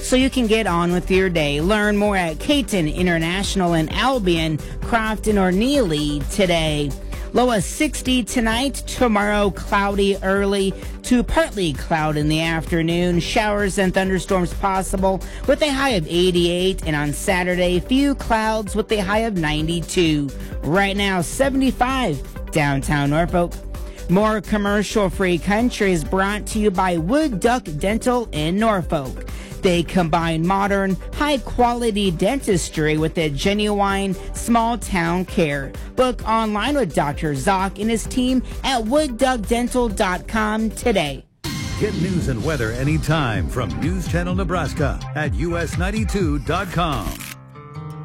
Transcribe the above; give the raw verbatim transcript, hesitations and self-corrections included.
so you can get on with your day. Learn more at Caton International in Albion, Crofton, or Neely today. Low of sixty tonight. Tomorrow, cloudy early to partly cloud in the afternoon. Showers and thunderstorms possible with a high of eighty-eight. And on Saturday, few clouds with a high of ninety-two. Right now, seventy-five downtown Norfolk. More commercial-free country is brought to you by Wood Duck Dental in Norfolk. They combine modern, high-quality dentistry with a genuine, small-town care. Book online with Doctor Zock and his team at wood duck dental dot com today. Get news and weather anytime from News Channel Nebraska at U S ninety-two dot com.